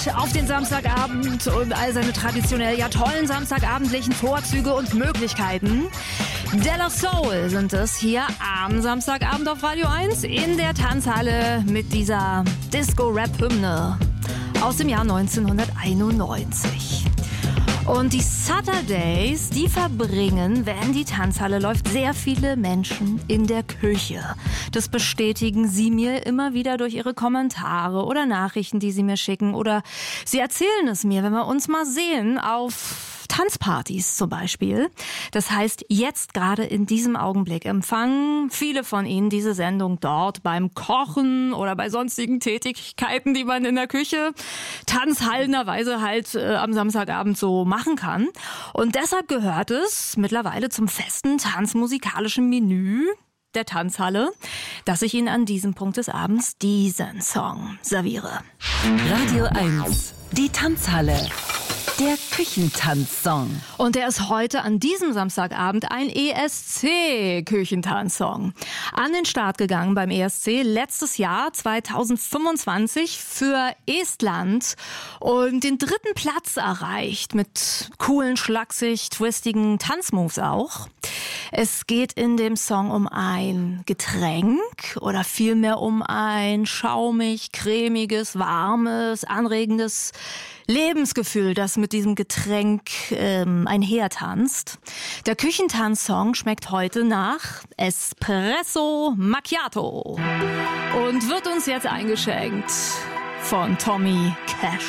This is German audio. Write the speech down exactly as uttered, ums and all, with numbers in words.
auf den Samstagabend und all seine traditionell ja tollen samstagabendlichen Vorzüge und Möglichkeiten. De La Soul sind es hier am Samstagabend auf Radio eins in der Tanzhalle mit dieser Disco-Rap-Hymne aus dem Jahr neunzehnhunderteinundneunzig. Und die Saturdays, die verbringen, wenn die Tanzhalle läuft, sehr viele Menschen in der Küche. Das bestätigen sie mir immer wieder durch ihre Kommentare oder Nachrichten, die sie mir schicken. Oder sie erzählen es mir, wenn wir uns mal sehen auf Tanzpartys zum Beispiel. Das heißt, jetzt gerade in diesem Augenblick empfangen viele von Ihnen diese Sendung dort beim Kochen oder bei sonstigen Tätigkeiten, die man in der Küche tanzhallenderweise halt äh, am Samstagabend so machen kann. Und deshalb gehört es mittlerweile zum festen tanzmusikalischen Menü der Tanzhalle, dass ich Ihnen an diesem Punkt des Abends diesen Song serviere. Radio eins, die Tanzhalle. Der Küchentanzsong. Und der ist heute an diesem Samstagabend ein E S C-Küchentanzsong. An den Start gegangen beim E S C letztes Jahr zweitausendfünfundzwanzig für Estland und den dritten Platz erreicht mit coolen, schlaksig, twistigen Tanzmoves auch. Es geht in dem Song um ein Getränk oder vielmehr um ein schaumig, cremiges, warmes, anregendes Lebensgefühl, das mit diesem Getränk ähm, einhertanzt. Der Küchentanzsong schmeckt heute nach Espresso Macchiato und wird uns jetzt eingeschenkt von Tommy Cash.